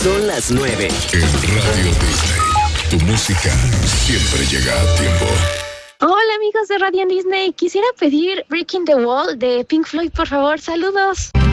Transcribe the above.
Son las 9. En Radio Disney, tu música siempre llega a tiempo. Hola amigos de Radio Disney, quisiera pedir Breaking the Wall de Pink Floyd, por favor, saludos.